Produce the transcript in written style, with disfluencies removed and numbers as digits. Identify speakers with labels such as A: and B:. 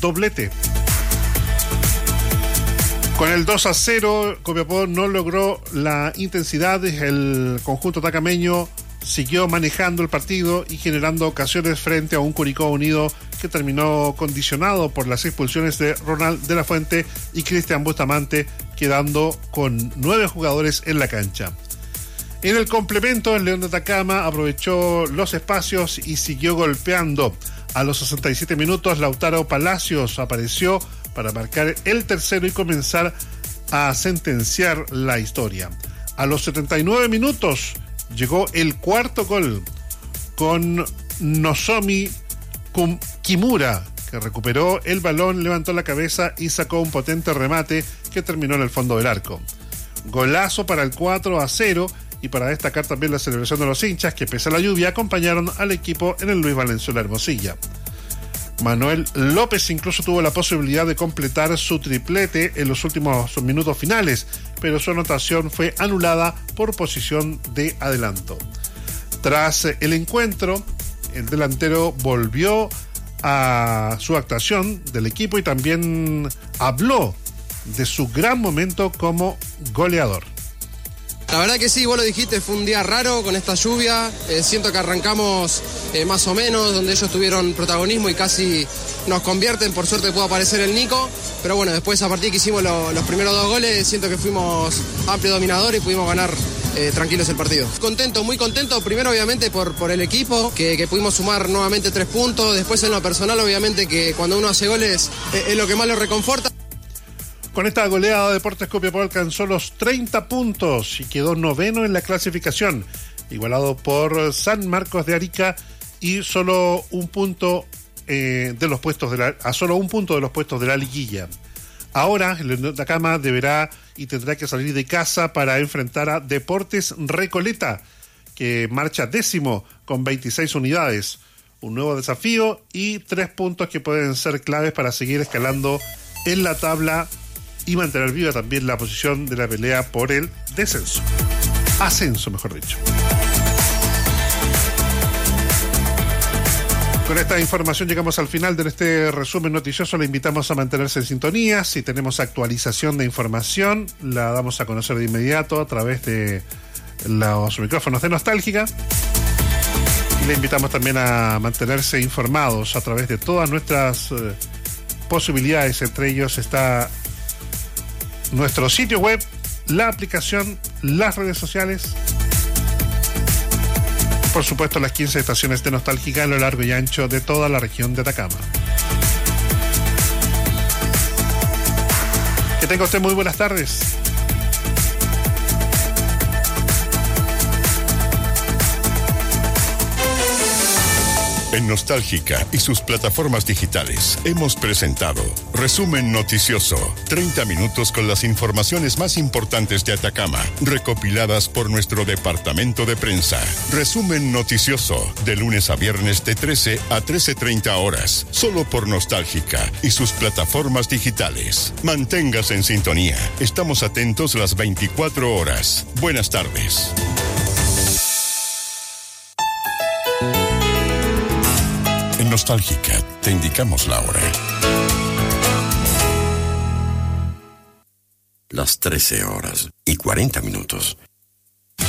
A: doblete. Con el 2-0, Copiapó no logró la intensidad. El conjunto atacameño siguió manejando el partido y generando ocasiones frente a un Curicó Unido que terminó condicionado por las expulsiones de Ronald de la Fuente y Cristian Bustamante, quedando con 9 jugadores en la cancha. En el complemento, el León de Atacama aprovechó los espacios y siguió golpeando. A los 67 minutos, Lautaro Palacios apareció para marcar el tercero y comenzar a sentenciar la historia. A los 79 minutos llegó el cuarto gol con Nozomi Kimura, que recuperó el balón, levantó la cabeza y sacó un potente remate que terminó en el fondo del arco. Golazo para el 4-0, y para destacar también la celebración de los hinchas que, pese a la lluvia, acompañaron al equipo en el Luis Valenzuela Hermosilla. Manuel López incluso tuvo la posibilidad de completar su triplete en los últimos minutos finales, pero su anotación fue anulada por posición de adelanto. Tras el encuentro, el delantero volvió a su actuación del equipo y también habló de su gran momento como goleador.
B: La verdad que sí, vos lo dijiste, fue un día raro con esta lluvia. Siento que arrancamos más o menos, donde ellos tuvieron protagonismo y casi nos convierten. Por suerte pudo aparecer el Nico, pero bueno, después a partir que hicimos los primeros 2 goles, siento que fuimos amplio dominador y pudimos ganar tranquilos el partido. Contento, muy contento, primero obviamente por el equipo, que pudimos sumar nuevamente 3 puntos. Después en lo personal, obviamente que cuando uno hace goles es lo que más lo reconforta.
A: Con esta goleada, Deportes Copiapó alcanzó los 30 puntos y quedó 9º en la clasificación, igualado por San Marcos de Arica y solo un punto solo un punto de los puestos de la liguilla. Ahora el León de Atacama deberá y tendrá que salir de casa para enfrentar a Deportes Recoleta, que marcha 10º con 26 unidades. Un nuevo desafío y 3 puntos que pueden ser claves para seguir escalando en la tabla y mantener viva también la posición de la pelea por el descenso. Ascenso, mejor dicho. Con esta información llegamos al final de este resumen noticioso. Le invitamos a mantenerse en sintonía. Si tenemos actualización de información, la damos a conocer de inmediato a través de los micrófonos de Nostálgica. Y le invitamos también a mantenerse informados a través de todas nuestras posibilidades. Entre ellos está nuestro sitio web, la aplicación, las redes sociales, por supuesto las 15 estaciones de Nostálgica a lo largo y ancho de toda la región de Atacama. Que tenga usted muy buenas tardes.
C: En Nostálgica y sus plataformas digitales hemos presentado Resumen Noticioso, 30 minutos con las informaciones más importantes de Atacama, recopiladas por nuestro departamento de prensa. Resumen Noticioso, de lunes a viernes de 13 a 13:30 horas, solo por Nostálgica y sus plataformas digitales. Manténgase en sintonía, estamos atentos las 24 horas. Buenas tardes. Nostálgica, te indicamos la hora.
D: Las 13:40.